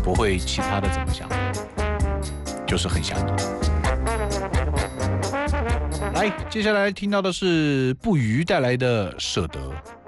不会其他的怎么想，就是很想你。来，接下来听到的是不渝带来的舍得。